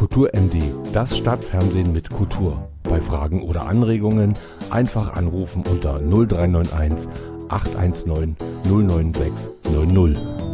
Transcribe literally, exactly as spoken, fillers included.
Kultur M D, das Stadtfernsehen mit Kultur. Bei Fragen oder Anregungen einfach anrufen unter null drei neun eins acht eins neun null neun sechs neun null.